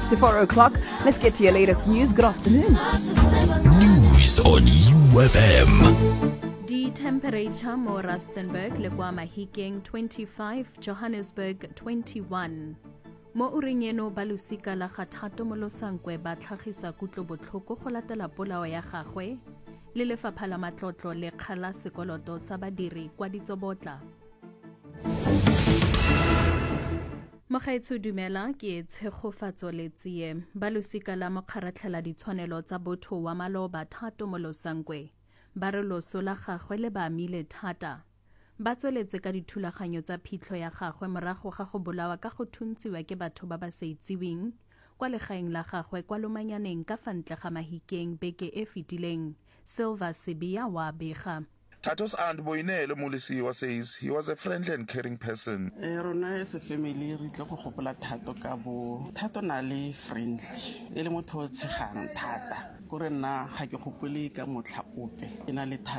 to 4 o'clock. Let's get to your latest news. Good afternoon. News on UFM. The temperature mo Rustenburg le kwa Mahikeng 25, Johannesburg 21. Mo uring eno balosika la Kgathato mo Losankwe ba tlhagisa kutlobotlhoko go latela polao ya gagwe le lefapha la matlotlo le kgala sekoloto sa badiri kwa Ditsobotla. Mogaetsho dumela ke tshegofatso le tsie balosika la mokgaratlhela ditshwanelo tsa botho wa maloba Thato mo Losankwe ba re loso la gagwe le ba amile thata ba tsweletse ka dithulaganyo tsa phitlho ya gagwe morago ga go bolawa ka go thuntsiwa ke batho ba ba sa itseweng kwa legaeng la gagwe kwa Lomanyaneng ka fa ntle ga Mahikeng beke e fetileng. Silver Sibiya wa bega. Thato's aunt Boinele Mulisiwa says he was a friendly and caring person. Rona as a family re tlo go gopola Thato ka bo Thato na le friendly e le motho o tshegang thata gore nna ga ke gopole ka motlha ope ena le